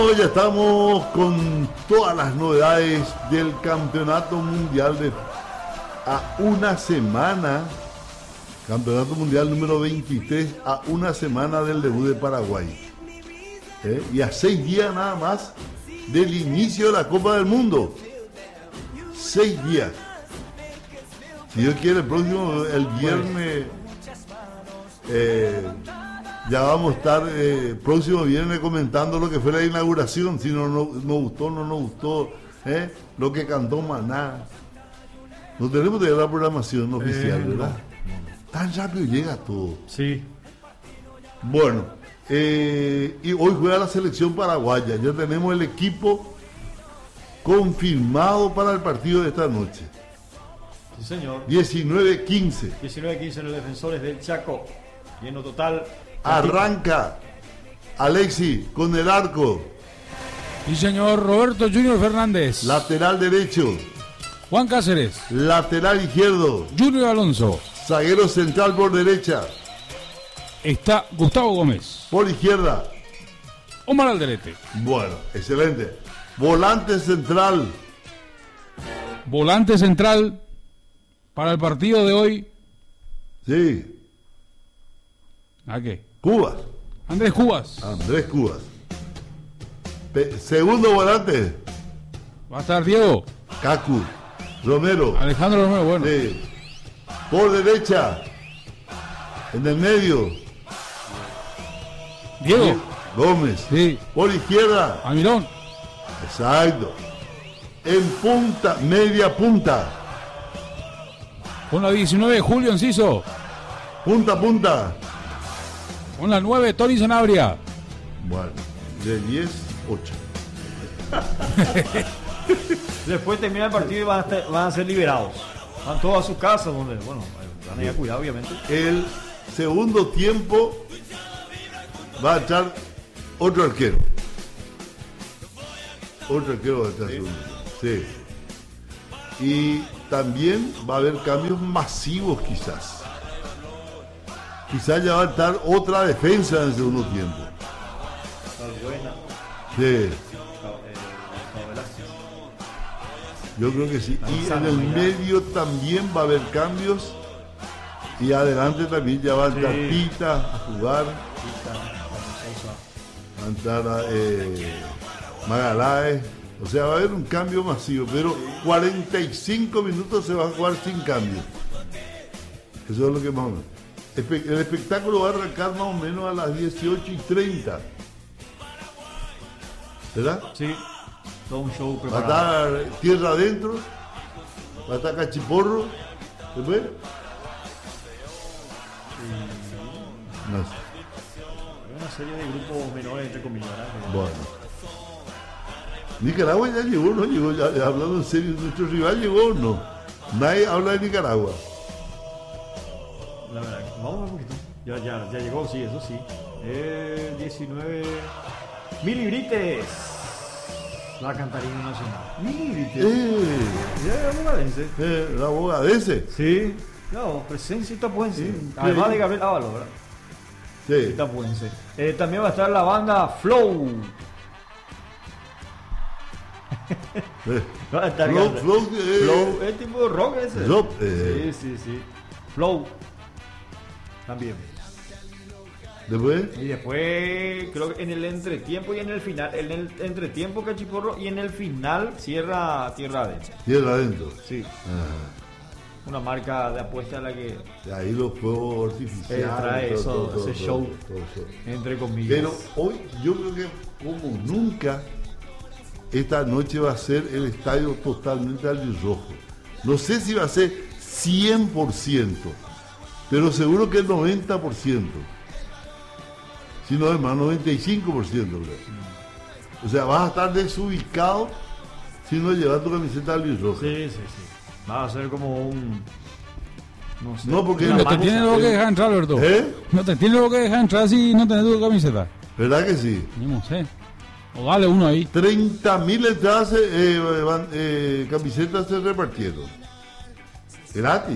Ya estamos con todas las novedades del Campeonato Mundial a una semana. Campeonato Mundial número 23, a una semana del debut de Paraguay. Y a 6 días nada más del inicio de la Copa del Mundo. 6 días. Si Dios quiere, el viernes, ya vamos a estar próximo viernes comentando lo que fue la inauguración. Si no nos gustó, no nos gustó. Lo que cantó Maná. No tenemos que ver la programación oficial, ¿verdad? Tan rápido llega todo. Sí. Bueno, y hoy juega la selección paraguaya. Ya tenemos el equipo confirmado para el partido de esta noche. Sí, señor. 19-15. 19-15 los defensores del Chaco. Lleno total. Arranca Alexi con el arco. Sí, señor. Roberto Junior Fernández. Lateral derecho. Juan Cáceres. Lateral izquierdo. Junior Alonso. Zaguero central por derecha. Está Gustavo Gómez. Por izquierda. Omar Alderete. Bueno, excelente. Volante central. Volante central para el partido de hoy. Sí. ¿A qué? Cubas. Andrés Cubas. Andrés Cubas. Segundo volante. Va a estar Diego. Cacu. Romero. Alejandro Romero, bueno. Sí. Por derecha. En el medio. Diego. Gómez. Sí. Por izquierda. Almirón. Exacto. En punta, media punta. Con la 19, Julio Enciso. Punta, punta. Con la 9, Tony Sanabria. Bueno, de 10, 8. Después termina el partido y van a ser liberados. Van todos a sus casas, donde, bueno, van a ir a cuidar, obviamente. El segundo tiempo va a echar otro arquero. Otro arquero va a echar segundo. Sí. Y también va a haber cambios masivos quizás. Quizás ya va a estar otra defensa en el segundo tiempo. Sí. Yo creo que sí. Y en el medio también va a haber cambios. Y adelante también ya va a estar Pita a jugar. Va a entrar Magaláes. O sea, va a haber un cambio masivo. Pero 45 minutos se va a jugar sin cambio. Eso es lo que más o menos. El espectáculo va a arrancar más o menos a las 18:30. ¿Verdad? Sí. Todo un show Va a preparado. estar tierra adentro. Va a estar Cachiporro. ¿Después? No sé. Una serie de grupos menores, entre comillas. Bueno. Nicaragua ya llegó, ¿no? Llegó, ya, hablando en serio, nuestro rival llegó o no. Nadie habla de Nicaragua. La verdad, vamos a ver un poquito. Ya llegó, sí, eso sí. 19. Milibrites. La cantarina nacional. Milibrites. Ya era bogadense. La bogadense. Sí. No, presencia itapuense. Sí. Además de Gabriel Ábalos, ¿verdad? Sí. Itapuense. También va a estar la banda Flow. Va a estar Flow es tipo rock ese. Rock, Sí. Flow. También. Después. Y después, creo que en el entretiempo y en el final. En el entretiempo Cachiporro y en el final cierra Tierra Adentro. Tierra adentro. Sí. Ajá. Una marca de apuesta a la que Ahí los fuegos artificiales. trae ese show. Entre comillas. Pero hoy yo creo que como nunca esta noche va a ser el estadio totalmente albirrojo. No sé si va a ser 100%, pero seguro que el 90%. Si no es más, 95%. Creo. O sea, vas a estar desubicado si no llevas tu camiseta albirroja. Sí. Va a ser como un... No sé. No, porque No te tiene lo que dejar entrar, Alberto. No te tiene lo que dejar entrar si no tenés tu camiseta. ¿Verdad que sí? No sé. O dale uno ahí. 30.000 entradas, camisetas se repartieron. Gratis.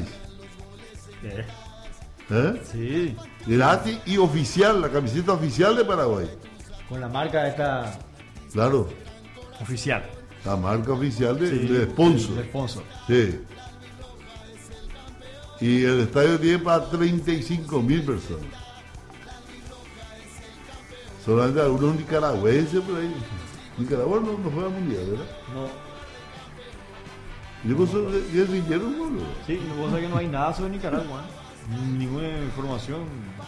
Sí. Gratis y oficial, la camiseta oficial de Paraguay. Con la marca esta Claro. Oficial. La marca oficial de sponsor. De sponsor. Sí. Y el estadio tiene para 35.000 personas. Solamente algunos nicaragüenses por ahí. Nicaragua no juega mundial, ¿verdad? No. Yo pienso que es guerrillero, boludo. Sí, vos sabés que no hay nada sobre Nicaragua. Ninguna información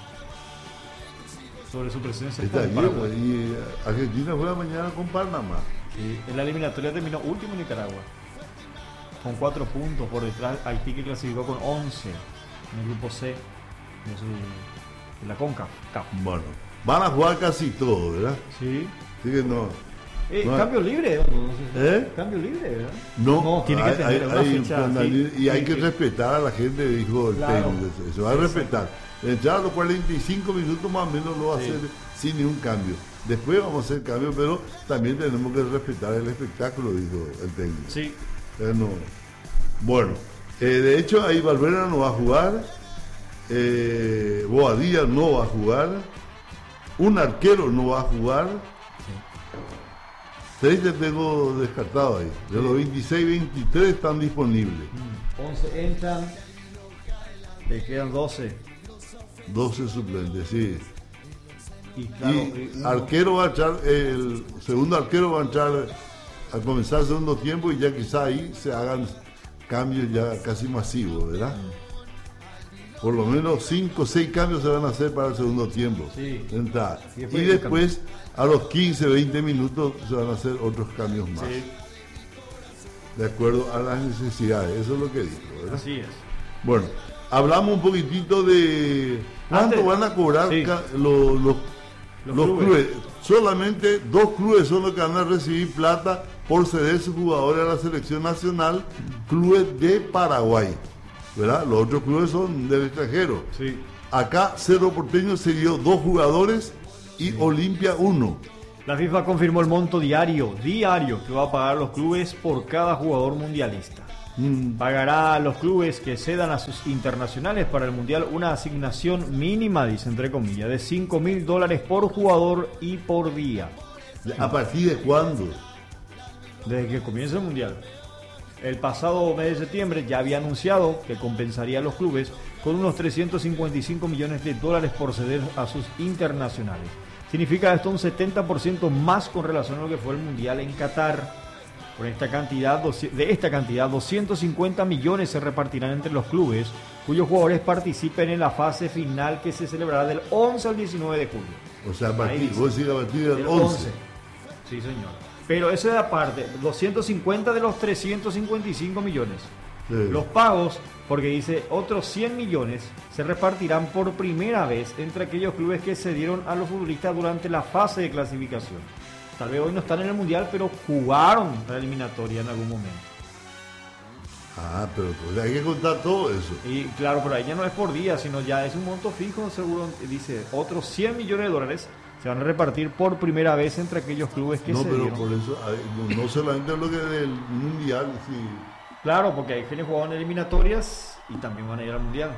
sobre su presencia. Está bien, y Argentina juega mañana con Panamá. Sí, en la eliminatoria terminó último Nicaragua. Con 4 puntos por detrás. Haití, que clasificó con 11 en el grupo C de la CONCACAF. Bueno, van a jugar casi todo, ¿verdad? Sí. Así que no. Cambio libre, Cambio libre, ¿verdad? No, tiene que tener una fecha. Y hay que respetar a la gente, dijo el técnico. Se va a respetar. Entrar a los 45 minutos más o menos lo va a hacer sin ningún cambio. Después vamos a hacer cambio, pero también tenemos que respetar el espectáculo, dijo el técnico. Sí. No. Bueno, de hecho ahí Valverde no va a jugar, Boadilla no va a jugar, un arquero no va a jugar. 6 te tengo descartado ahí. De los 26, 23 están disponibles. 11 entran, le quedan 12. 12 suplentes, sí. Y arquero va a echar, el segundo arquero va a entrar al comenzar el segundo tiempo y ya quizá ahí se hagan cambios ya casi masivos, ¿verdad? Por lo menos 5 o 6 cambios se van a hacer para el segundo tiempo. Sí. Y después, a los 15, 20 minutos, se van a hacer otros cambios más. Sí. De acuerdo a las necesidades. Eso es lo que dijo, ¿verdad? Así es. Bueno, hablamos un poquitito de cuánto van a cobrar los clubes. Solamente 2 clubes son los que van a recibir plata por ceder sus jugadores a la selección nacional, clubes de Paraguay, ¿verdad? Los otros clubes son del extranjero. Sí. Acá Cerro Porteño se dio 2 jugadores y Olimpia 1. La FIFA confirmó el monto diario que va a pagar los clubes por cada jugador mundialista. Pagará a los clubes que cedan a sus internacionales para el mundial una asignación mínima, dice entre comillas, de $5.000 por jugador y por día. ¿A partir de cuándo? Desde que comienza el mundial. El pasado mes de septiembre ya había anunciado que compensaría a los clubes con unos $355 millones por ceder a sus internacionales. Significa esto un 70% más con relación a lo que fue el mundial en Qatar. De esta cantidad, 250 millones se repartirán entre los clubes cuyos jugadores participen en la fase final que se celebrará del 11 al 19 de julio. O sea, a partir del 11. Sí, señor. Pero eso es aparte, 250 de los 355 millones. Sí. Los pagos, porque dice otros 100 millones, se repartirán por primera vez entre aquellos clubes que cedieron a los futbolistas durante la fase de clasificación. Tal vez hoy no están en el mundial, pero jugaron la eliminatoria en algún momento. Ah, pero pues hay que contar todo eso. Y claro, pero ahí ya no es por día, sino ya es un monto fijo, seguro. Dice, otros 100 millones de dólares se van a repartir por primera vez entre aquellos clubes que se dieron. No, pero por eso, no solamente lo que del mundial, sí. Claro, porque hay quienes jugaban eliminatorias y también van a ir al mundial.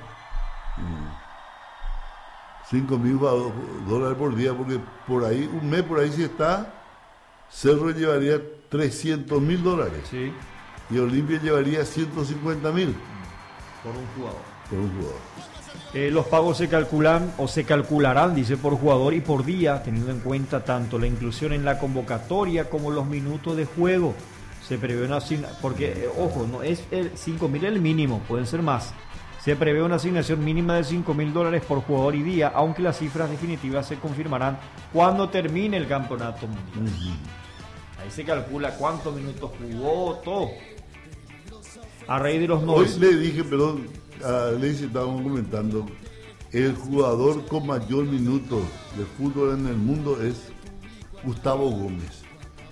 $5.000 por día, porque por ahí, un mes por ahí si está, Cerro llevaría $300.000. Sí. Y Olimpia llevaría 150.000 por un jugador. Los pagos se calculan o se calcularán, dice, por jugador y por día, teniendo en cuenta tanto la inclusión en la convocatoria como los minutos de juego. Se prevé una porque, ojo, no es el 5.000 el mínimo, pueden ser más. Se prevé una asignación mínima de $5.000 por jugador y día, aunque las cifras definitivas se confirmarán cuando termine el campeonato mundial. Ahí se calcula cuántos minutos jugó, todo. A raíz de los Hoy le dije, perdón, a Lacey estábamos comentando, el jugador con mayor minutos de fútbol en el mundo es Gustavo Gómez.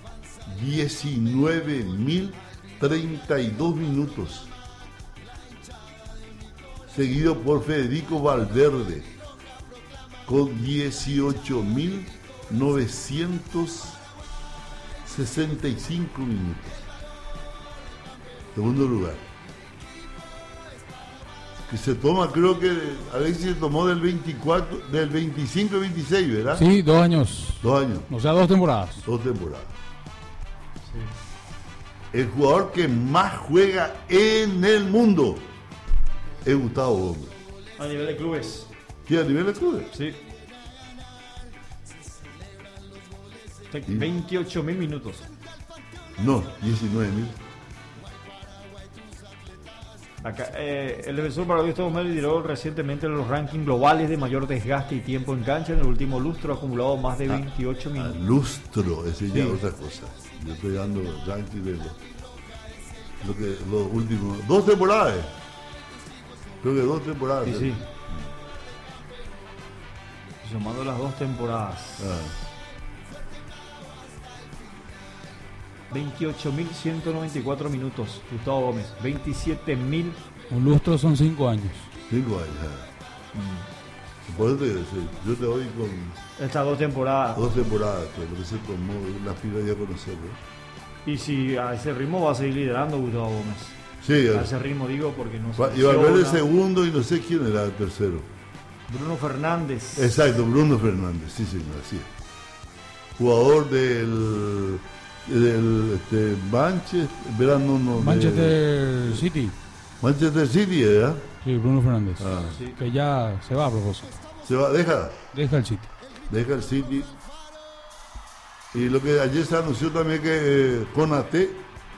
19.032 minutos. Seguido por Federico Valverde con 18.965 minutos. Segundo lugar. Que se toma, creo que Alexis se tomó del 25 y 26, ¿verdad? Sí, 2 años. 2 años. O sea, 2 temporadas. 2 temporadas. Sí. El jugador que más juega en el mundo es Gustavo Gómez. A nivel de clubes. ¿Qué a nivel de clubes? Sí. 28.000 minutos. No, 19.000. Acá, el defensor Barovia Gómez lideró recientemente los rankings globales de mayor desgaste y tiempo en cancha. En el último lustro ha acumulado más de 28 minutos. Lustro, ese ya Sí. es otra cosa. Yo estoy dando ranking de los últimos 2 temporadas. Creo que 2 temporadas. Sí, sí. Sumando las 2 temporadas. 28.194 minutos. Gustavo Gómez. 27.000. Un lustro son 5 años. 5 años. Por eso yo te doy con Estas 2 temporadas. 2 temporadas, que lo que se tomó la fila ya conocerlo. Y si a ese ritmo va a seguir liderando Gustavo Gómez. Sí, A ese ritmo digo porque no se y Valverde el lesiona. segundo y no sé quién era el tercero. Bruno Fernández. Exacto, Bruno Fernández, sí señor, así es. Jugador del Manchester City. Manchester City, ¿verdad? Sí, Bruno Fernández. Sí. Que ya se va a propósito. Se va, deja Deja el City. el City. Y lo que ayer se anunció también que Konaté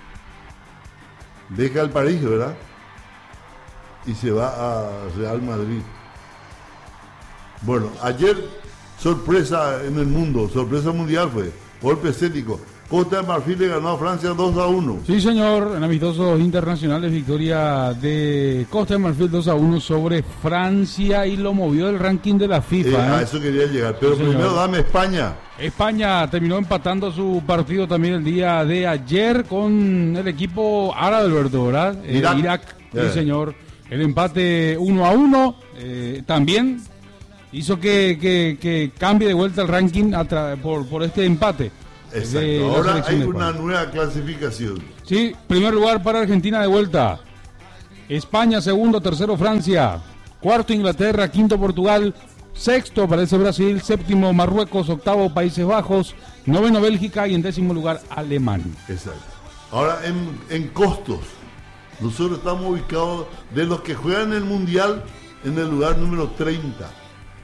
deja el París, ¿verdad? Y se va a Real Madrid. Bueno, ayer sorpresa en el mundo, sorpresa mundial fue, golpe estético. Costa de Marfil le ganó a Francia 2-1. Sí, señor, en amistosos internacionales, victoria de Costa de Marfil 2-1 sobre Francia y lo movió el ranking de la FIFA. A eso quería llegar, pero Sí, primero señor. dame España. España terminó empatando su partido también el día de ayer con el equipo árabe, Alberto, ¿verdad? Irak. Sí, señor. El empate 1-1 también hizo que cambie de vuelta el ranking por este empate. Exacto. de la Ahora selección hay de una España. nueva clasificación. Sí, primer lugar para Argentina de vuelta. España segundo, tercero Francia, cuarto Inglaterra, quinto Portugal, sexto aparece Brasil, séptimo Marruecos, octavo Países Bajos, noveno Bélgica y en décimo lugar Alemania. Exacto. Ahora en costos, nosotros estamos ubicados de los que juegan el Mundial en el lugar número 30.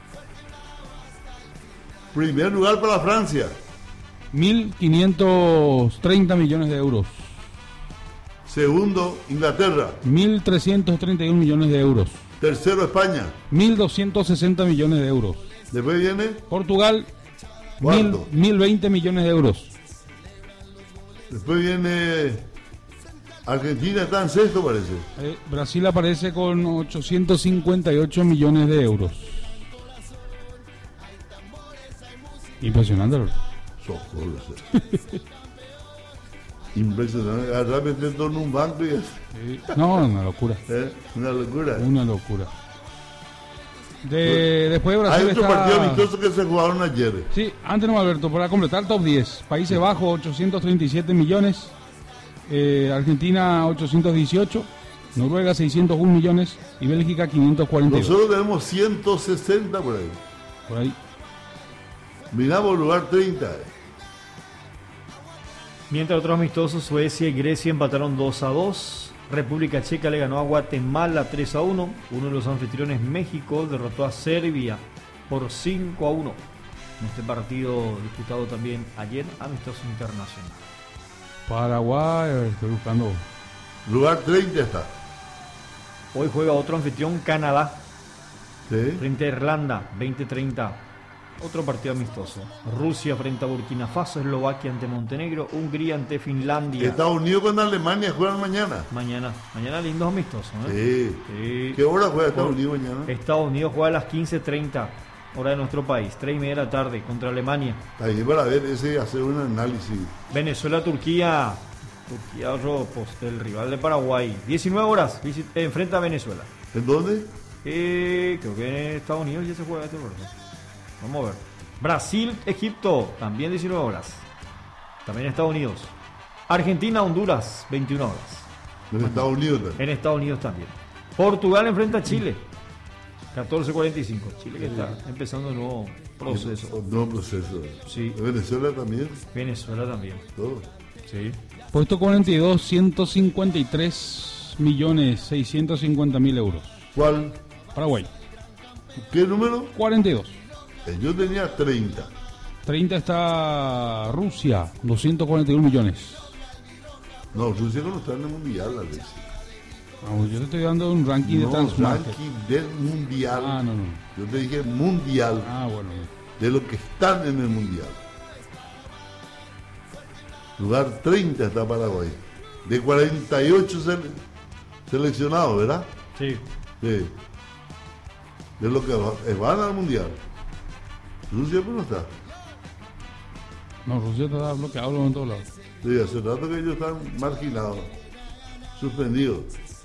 Primer lugar para Francia. 1.530 millones de euros. Segundo, Inglaterra. 1.331 millones de euros. Tercero, España. 1.260 millones de euros. Después viene Portugal, Cuarto. 1.020 millones de euros. Después viene Argentina, está en sexto, parece. Brasil aparece con 858 millones de euros. Impresionante, Alberto. Socorro. Impresionante. Agarrarme en torno a un banco y No, una locura. una locura. Una locura. Después de Brasil Hay otro está... partido amistoso que se jugaron ayer. Sí, antes no, Alberto, para completar el top 10. Países Bajos, 837 millones. Argentina, 818. Noruega, 601 millones. Y Bélgica, 542. Nosotros tenemos 160 por ahí. Por ahí. Miramos lugar 30. Mientras otros amistosos, Suecia y Grecia empataron 2-2. República Checa le ganó a Guatemala 3-1. Uno de los anfitriones, México, derrotó a Serbia por 5-1. En este partido disputado también ayer, amistoso internacional. Paraguay, estoy buscando. Lugar 30 está. Hoy juega otro anfitrión, Canadá, ¿Sí? frente a Irlanda, 20-30. Otro partido amistoso. Rusia frente a Burkina Faso, Eslovaquia ante Montenegro, Hungría ante Finlandia. Estados Unidos con Alemania juegan mañana. Mañana lindos amistosos, ¿eh? Sí. Sí. ¿Qué hora juega Estados Unidos mañana? Estados Unidos juega a las 15:30, hora de nuestro país, 3:30 de la tarde, contra Alemania. Ahí para ver ese, hacer un análisis. Venezuela-Turquía. Turquía, el rival de Paraguay. 19 horas, enfrenta a Venezuela. ¿En dónde? Creo que en Estados Unidos ya se juega este partido. Vamos a ver. Brasil-Egipto, también 19 horas. También Estados Unidos. Argentina-Honduras, 21 horas. En Estados Unidos también. En Estados Unidos también. Portugal enfrenta a Chile. 14:45. Chile que está empezando un nuevo proceso. No proceso. Sí. Venezuela también. Venezuela también. Todo. Sí. Puesto 42, 153.650.000 euros. ¿Cuál? Paraguay. ¿Qué número? 42. Yo tenía 30. 30 está Rusia, 241 millones. No, Rusia no está en el mundial, Alex. Vamos, yo te estoy dando un ranking de No, Transmarket. ranking del mundial. Ah, no. Yo te dije mundial, Ah, bueno. de los que están en el mundial. Lugar 30 está Paraguay. De 48 seleccionados, ¿verdad? Sí. Sí. De los que van al mundial. Rusia pues no está. No, Rusia está bloqueado en todos lados. Sí, hace rato que ellos están marginados, suspendidos.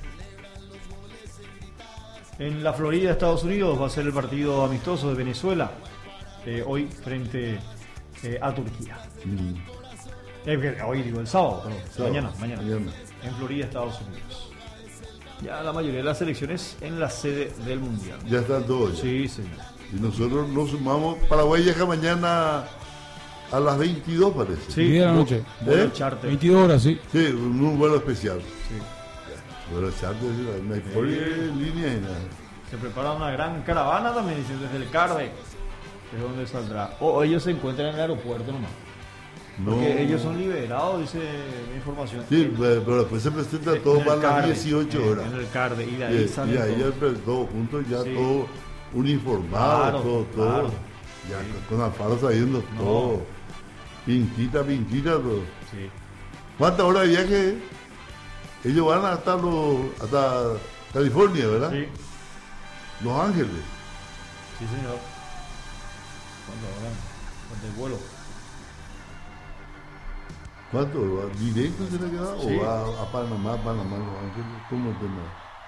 En la Florida, Estados Unidos, va a ser el partido amistoso de Venezuela. Hoy frente a Turquía. Hoy digo el sábado, perdón. Mañana. En Florida, Estados Unidos. Ya la mayoría de las selecciones en la sede del Mundial. Ya están todos. Ya. Sí, señor. Y nosotros nos sumamos. Paraguay llega mañana a las 22, parece. Sí, 10 de la noche. vuelo charter. 22 horas, sí. Sí, un vuelo especial. Sí. Vuelo charter, no hay por línea y nada. Se prepara una gran caravana también, dicen, desde el Carve. ¿De dónde saldrá? O ellos se encuentran en el aeropuerto nomás. No. Porque ellos son liberados, dice la información. Sí, pero después se presenta todo En el para las Carve, 18 horas. En el Carve, y de ahí salen Y ahí todos. ya todos juntos, ya Sí. todo uniformado, Claro, todo. claro. Ya con Alfaro sabiendo No. todo. Pintita, todo. Sí. ¿Cuántas horas de viaje? Ellos van hasta California, ¿verdad? Sí, Los Ángeles. sí, señor. ¿Cuándo habrán? ¿Cuánto el vuelo? ¿Cuánto? ¿Va ¿Directo se le queda? Sí. ¿O va a Panamá, Los Ángeles? ¿Cómo es el tema?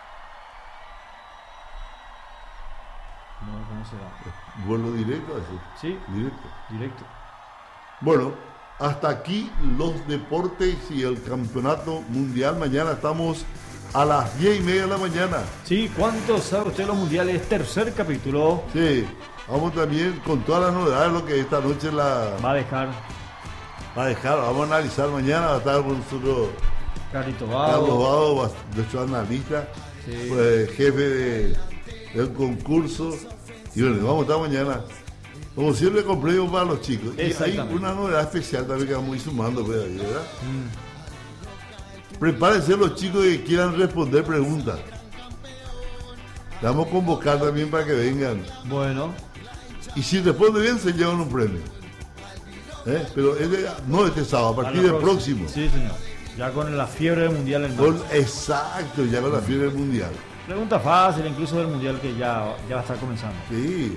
No, ¿cómo será? ¿Vuelo directo? Así. Sí, Directo. directo. Bueno, hasta aquí los deportes y el campeonato mundial. Mañana estamos a las 10:30 de la mañana. Sí, ¿cuánto sabe usted de los mundiales? Tercer capítulo. Sí, vamos también con todas las novedades, lo que esta noche Va a dejar va a dejar. Vamos a analizar mañana, va a estar con nosotros Carlito Carlos Vago. Vado, nuestro analista, Sí. pues, jefe del concurso. Y bueno, vamos a estar mañana. Como siempre, con premios para los chicos. Y hay Exactamente. una novedad especial también que vamos a ir sumando, pues, ahí, ¿verdad? Prepárense los chicos que quieran responder preguntas. Le vamos a convocar también para que vengan. Bueno, Y si responde bien, se llevan un premio. Pero no este sábado, a partir a la del próximo. Sí, señor. Ya con la fiebre del mundial en marzo. Exacto, ya con la fiebre del mundial. Pregunta fácil, incluso del mundial que ya va a estar comenzando. Sí. Sí.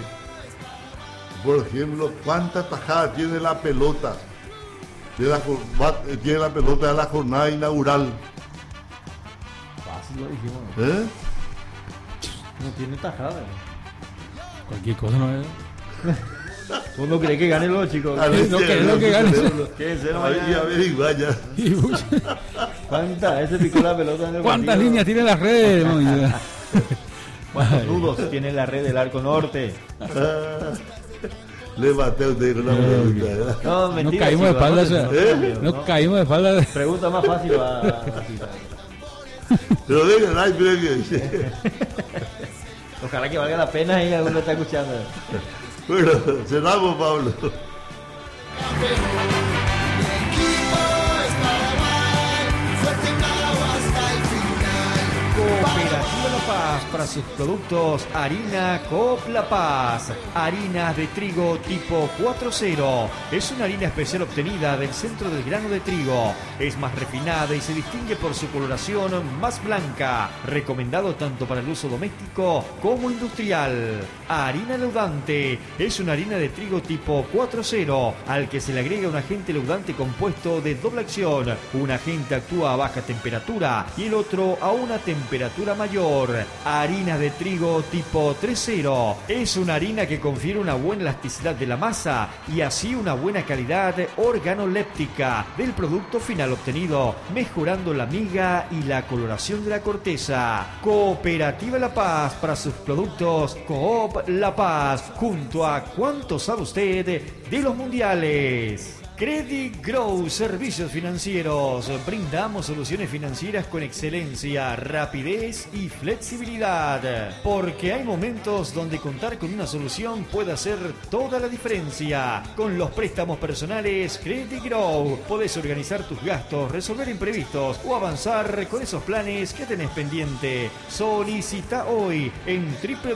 Por ejemplo, ¿cuántas tajadas tiene la pelota? Tiene la pelota de la jornada inaugural. Fácil lo dijimos. ¿Eh? No tiene tajada. Cualquier cosa no es. ¿Vos no crees que ganen los chicos? A ver, No, si- que es lo que gane. ¿Qué? ¿Cero A ver, mañana? y averigua ya. ¿Cuántas? Ese picó la pelota en el ¿Cuántas partido. líneas tiene las redes? No, ya. ¿Cuántos nudos tiene la red del arco norte? Le maté a usted con la pregunta, ¿verdad? No, Nos mentira. caímos de chicos, espalda, no, o sea, no tengan miedo, nos ¿no? caímos de espalda. Pregunta más fácil va. Pero venga, no hay premio. Dice. Ojalá que valga la pena y alguno está escuchando. Bueno, cerramos, Pablo. Cooperativa La Paz para sus productos harina Coop La Paz. Harina de trigo tipo 4.0. Es una harina especial obtenida del centro del grano de trigo. Es más refinada y se distingue por su coloración más blanca. Recomendado tanto para el uso doméstico como industrial. Harina leudante. Es una harina de trigo tipo 4.0 al que se le agrega un agente leudante compuesto de doble acción. Un agente actúa a baja temperatura y el otro a una temperatura mayor. Harina de trigo tipo 3.0 es una harina que confiere una buena elasticidad de la masa y así una buena calidad organoléptica del producto final obtenido, mejorando la miga y la coloración de la corteza. Cooperativa La Paz para sus productos Coop La Paz, junto a ¿cuánto sabe usted de los mundiales? Credit Grow Servicios Financieros. Brindamos soluciones financieras con excelencia, rapidez y flexibilidad. Porque hay momentos donde contar con una solución puede hacer toda la diferencia. Con los préstamos personales Credit Grow podés organizar tus gastos, resolver imprevistos o avanzar con esos planes que tenés pendiente. Solicita hoy en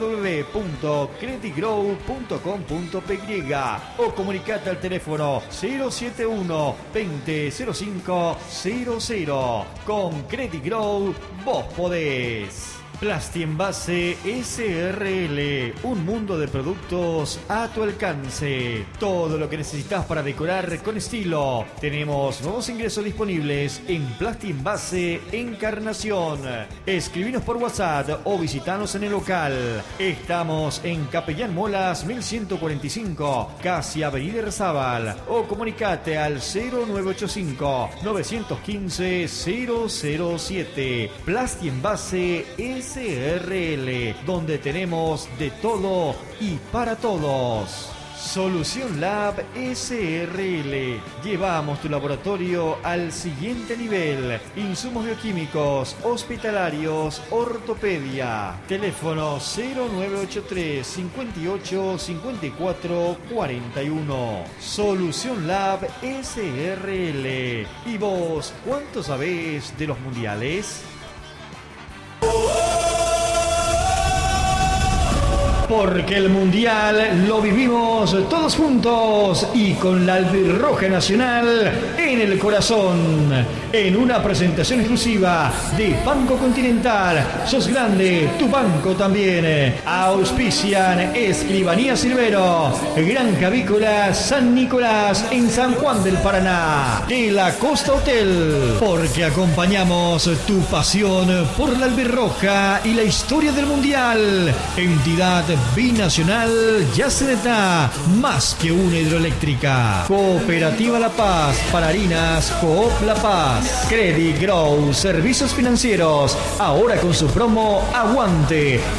www.creditgrow.com.py o comunicate al teléfono 071 2005 00. Con Credit Grow vos podés. Plastienvase SRL, un mundo de productos a tu alcance. Todo lo que necesitas para decorar con estilo. Tenemos nuevos ingresos disponibles en Plastienvase Encarnación. Escribinos por WhatsApp o visitanos en el local. Estamos en Capellán Molas 1145, casi Avenida Erzábal. O comunicate al 0985 915 007. Plastienvase SRL, donde tenemos de todo y para todos. Solución Lab SRL. Llevamos tu laboratorio al siguiente nivel. Insumos bioquímicos, hospitalarios, ortopedia. Teléfono 0983 58 54 41. Solución Lab SRL. ¿Y vos cuánto sabés de los mundiales? Porque el Mundial lo vivimos todos juntos y con la albirroja nacional en el corazón. En una presentación exclusiva de Banco Continental. Sos grande, tu banco también. Auspician Escribanía Silvero, Granja Avícola San Nicolás en San Juan del Paraná. De la Costa Hotel. Porque acompañamos tu pasión por la albirroja y la historia del Mundial. Entidad binacional Yaceneta, más que una hidroeléctrica. Cooperativa La Paz, para harinas Coop La Paz. Credit Grow Servicios Financieros, ahora con su promo Aguante.